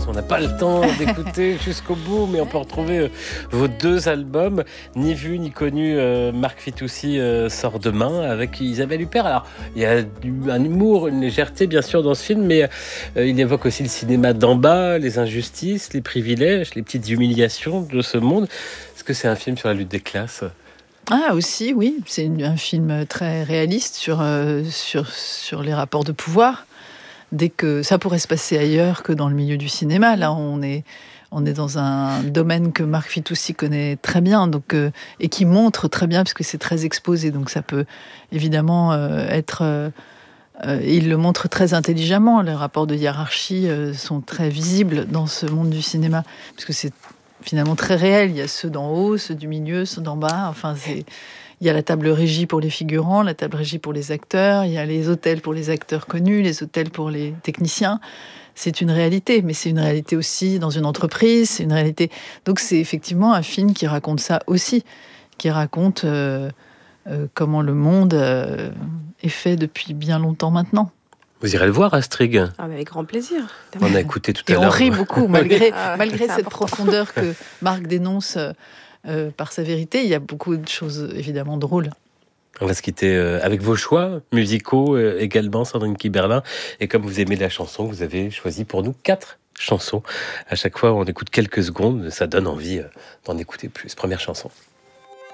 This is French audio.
On n'a pas le temps d'écouter jusqu'au bout, mais on peut retrouver vos 2 albums. Ni vu ni connu, Marc Fitoussi sort demain avec Isabelle Huppert. Alors, il y a un humour, une légèreté bien sûr dans ce film, mais il évoque aussi le cinéma d'en bas, les injustices, les privilèges, les petites humiliations de ce monde. Est-ce que c'est un film sur la lutte des classes ? Ah aussi, oui, c'est un film très réaliste sur les rapports de pouvoir. Dès que ça pourrait se passer ailleurs que dans le milieu du cinéma, là on est dans un domaine que Marc Fitoussi connaît très bien, donc et qui montre très bien parce que c'est très exposé, donc ça peut évidemment être. Il le montre très intelligemment. Les rapports de hiérarchie sont très visibles dans ce monde du cinéma, parce que c'est finalement très réel. Il y a ceux d'en haut, ceux du milieu, ceux d'en bas. Enfin, il y a la table régie pour les figurants, la table régie pour les acteurs. Il y a les hôtels pour les acteurs connus, les hôtels pour les techniciens. C'est une réalité, mais c'est une réalité aussi dans une entreprise. C'est une réalité. Donc, c'est effectivement un film qui raconte ça aussi, qui raconte comment le monde est fait depuis bien longtemps maintenant. Vous irez le voir, Astrid ? Avec grand plaisir. On a écouté tout à Et l'heure. on rit beaucoup, malgré cette important. profondeur que Marc dénonce par sa vérité. Il y a beaucoup de choses évidemment drôles. On va se quitter avec vos choix musicaux également, Sandrine Kiberlin. Et comme vous aimez la chanson, vous avez choisi pour nous 4 chansons. À chaque fois, on écoute quelques secondes, ça donne envie d'en écouter plus. Première chanson.